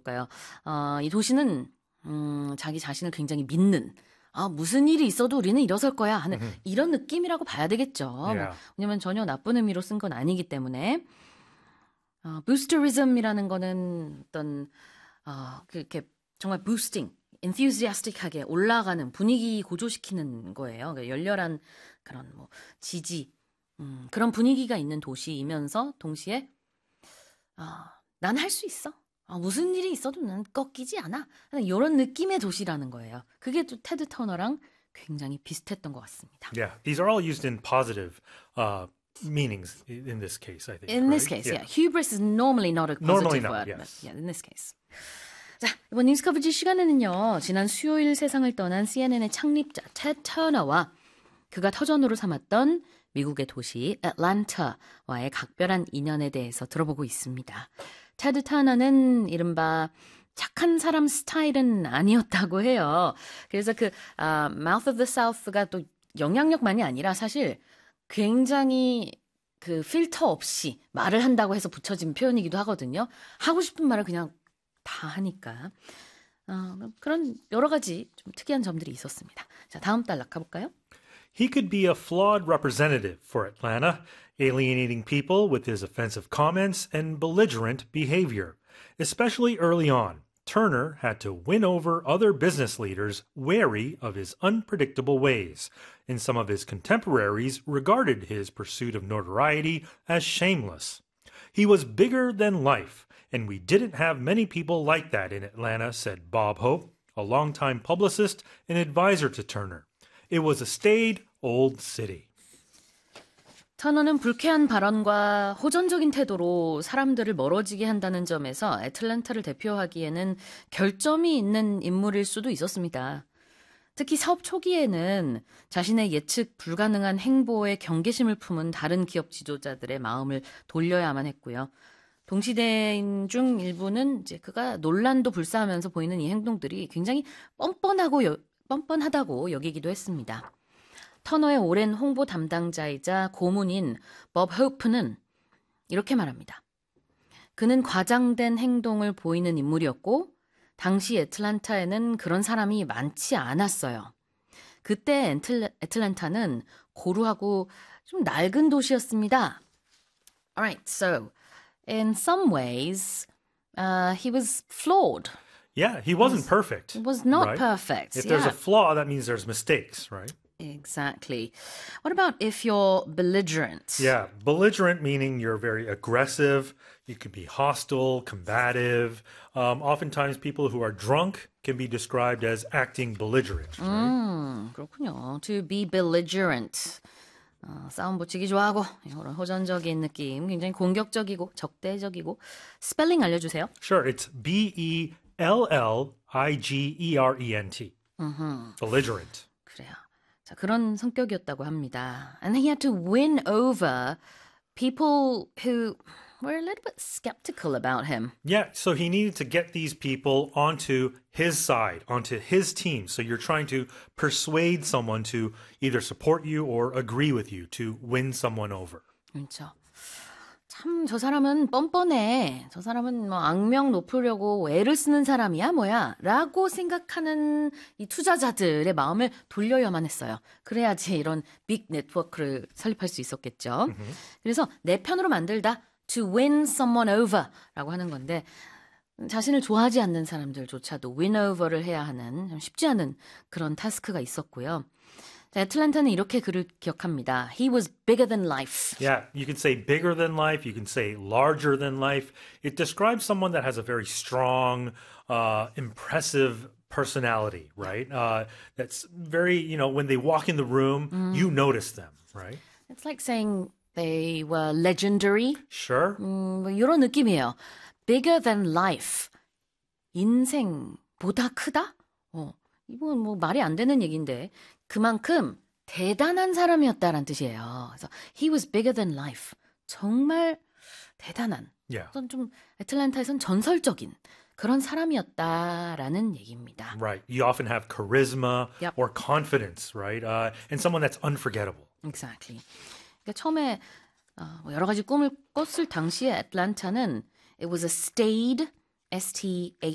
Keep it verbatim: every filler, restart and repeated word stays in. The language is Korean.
볼까요? 어, 이 도시는 음, 자기 자신을 굉장히 믿는 아, 무슨 일이 있어도 우리는 일어설 거야 하는 Mm-hmm. 이런 느낌이라고 봐야 되겠죠. Yeah. 뭐, 왜냐면 전혀 나쁜 의미로 쓴 건 아니기 때문에 어, boosterism이라는 거는 어떤 어, 그렇게 정말 boosting, enthusiastic하게 올라가는 분위기 고조시키는 거예요. 그러니까 열렬한 그런 뭐 지지 음, 그런 분위기가 있는 도시이면서 동시에 어, 난 할 수 있어. 어, 무슨 일이 있어도 난 꺾이지 않아. 이런 느낌의 도시라는 거예요. 그게 또 테드 터너랑 굉장히 비슷했던 것 같습니다. Yeah, these are all used in positive uh, meanings in this case, I think. In right? this case, yeah. yeah. Hubris is normally not a positive Normally not, word. yes. But yeah, in this case. 자, 이번 뉴스 커버지 시간에는요. 지난 수요일 세상을 떠난 씨엔엔의 창립자 테드 터너와 그가 터전으로 삼았던 미국의 도시 애틀랜타와의 각별한 인연에 대해서 들어보고 있습니다. 테드 터너는 이른바 착한 사람 스타일은 아니었다고 해요. 그래서 그 uh, Mouth of the South가 또 영향력만이 아니라 사실 굉장히 그 필터 없이 말을 한다고 해서 붙여진 표현이기도 하거든요. 하고 싶은 말을 그냥 다 하니까 어, 그런 여러 가지 좀 특이한 점들이 있었습니다. 자, 다음 단락 가볼까요? He could be a flawed representative for Atlanta, alienating people with his offensive comments and belligerent behavior. Especially early on, Turner had to win over other business leaders wary of his unpredictable ways, and some of his contemporaries regarded his pursuit of notoriety as shameless. He was bigger than life, and we didn't have many people like that in Atlanta, said Bob Hope, a longtime publicist and advisor to Turner. It was a staid old city. 터너는 불쾌한 발언과 호전적인 태도로 사람들을 멀어지게 한다는 점에서 애틀랜타를 대표하기에는 결점이 있는 인물일 수도 있었습니다. 특히 사업 초기에는 자신의 예측 불가능한 행보에 경계심을 품은 다른 기업 지도자들의 마음을 돌려야만 했고요. 동시대인 중 일부는 이제 그가 논란도 불사하면서 보이는 이 행동들이 굉장히 뻔뻔하고 여, 뻔뻔하다고 여기기도 했습니다. 터너의 오랜 홍보 담당자이자 고문인 법 호프는 이렇게 말합니다. 그는 과장된 행동을 보이는 인물이었고 당시 애틀랜타에는 그런 사람이 많지 않았어요. 그때 애틀, 애틀랜타는 고루하고 좀 낡은 도시였습니다. Alright, so in some ways uh, he was flawed. Yeah, he wasn't perfect. He was not right? perfect. If yeah. there's a flaw, that means there's mistakes, right? Exactly. What about if you're belligerent? Yeah, belligerent meaning you're very aggressive. You can be hostile, combative. Um, oftentimes people who are drunk can be described as acting belligerent. Right? 음, 그렇군요. To be belligerent. 어, 싸움 붙이기 좋아하고 이런 호전적인 느낌, 굉장히 공격적이고 적대적이고. 스펠링 알려주세요. Sure, it's B E L L I G E R E N T. Mm-hmm. Belligerent. 그래요. 자, 그런 성격이었다고 합니다. And he had to win over people who were a little bit skeptical about him. Yeah, so he needed to get these people onto his side, onto his team. So you're trying to persuade someone to either support you or agree with you to win someone over. 그렇죠. 참 저 사람은 뻔뻔해. 저 사람은 뭐 악명 높으려고 애를 쓰는 사람이야 뭐야 라고 생각하는 이 투자자들의 마음을 돌려야만 했어요. 그래야지 이런 빅 네트워크를 설립할 수 있었겠죠. Mm-hmm. 그래서 내 편으로 만들다 to win someone over 라고 하는 건데 자신을 좋아하지 않는 사람들조차도 win over를 해야 하는 좀 쉽지 않은 그런 타스크가 있었고요. 애틀랜타는 이렇게 그를 기억합니다. He was bigger than life. Yeah, you can say bigger than life. You can say larger than life. It describes someone that has a very strong, uh, impressive personality, right? Uh, that's very, you know, when they walk in the room, mm. you notice them, right? It's like saying they were legendary. Sure. 음, 뭐 이런 느낌이에요. Bigger than life. 인생보다 크다? 어, 이건 뭐 말이 안 되는 얘기인데 그만큼 대단한 사람이었다라는 뜻이에요. 그래서 he was bigger than life. 정말 대단한. Yeah. 좀 애틀랜타에선 전설적인 그런 사람이었다라는 얘기입니다. Right. You often have charisma yep. or confidence, right? Uh, and someone that's unforgettable. Exactly. 그러니까 처음에 어, 여러 가지 꿈을 꿨을 당시에 애틀랜타는 it was a staid S T A